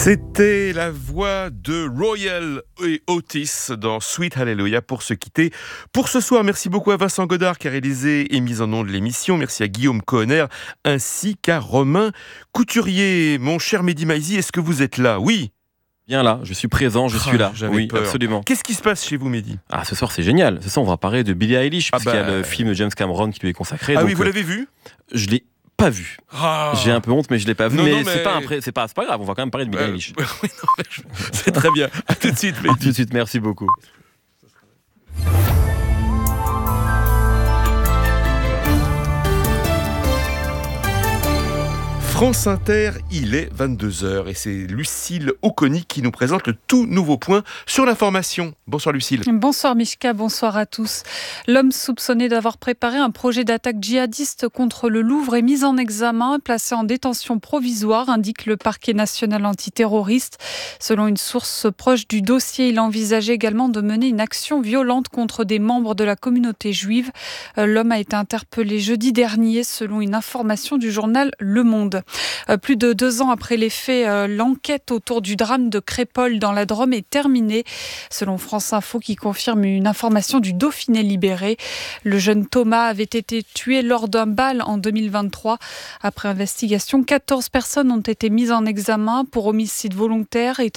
C'était la voix de Royal et Otis dans Sweet Hallelujah pour se quitter pour ce soir. Merci beaucoup à Vincent Godard qui a réalisé et mis en onde l'émission. Merci à Guillaume Cohenner ainsi qu'à Romain Couturier. Mon cher Mehdi Maizi, est-ce que vous êtes là? Oui. Bien là, je suis présent, je suis là. Oui, peur. Absolument. Qu'est-ce qui se passe chez vous, Mehdi? Ce soir c'est génial. Ce soir on va parler de Billie Eilish, puisqu'il y a le film de James Cameron qui lui est consacré. Ah donc, oui, vous l'avez vu? Je l'ai pas vu. J'ai un peu honte, mais je l'ai pas vu. Mais c'est pas grave, on va quand même parler de Billie Eilish. Oui, c'est très bien. À tout de suite, Mehdi. À tout de suite, merci beaucoup. France Inter, il est 22h et c'est Lucille Oconi qui nous présente le tout nouveau point sur l'information. Bonsoir Lucille. Bonsoir Mishka, bonsoir à tous. L'homme soupçonné d'avoir préparé un projet d'attaque djihadiste contre le Louvre est mis en examen, placé en détention provisoire, indique le parquet national antiterroriste. Selon une source proche du dossier, il envisageait également de mener une action violente contre des membres de la communauté juive. L'homme a été interpellé jeudi dernier selon une information du journal Le Monde. Plus de 2 ans après les faits, l'enquête autour du drame de Crépol dans la Drôme est terminée. Selon France Info qui confirme une information du Dauphiné Libéré, le jeune Thomas avait été tué lors d'un bal en 2023. Après investigation, 14 personnes ont été mises en examen pour homicide volontaire et